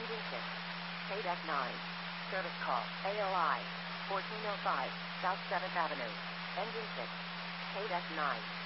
Engine 6. Paid F9. Service call. AOI. 1405, South 7th Avenue. Engine 6. Paid F9.